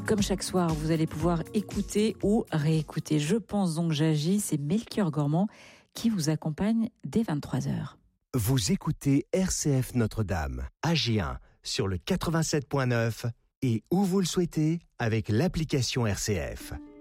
Comme chaque soir, vous allez pouvoir écouter ou réécouter Je pense donc j'agis, c'est Melchior Gormand qui vous accompagne dès 23h. Vous écoutez RCF Notre-Dame, Agen, sur le 87.9 et où vous le souhaitez avec l'application RCF.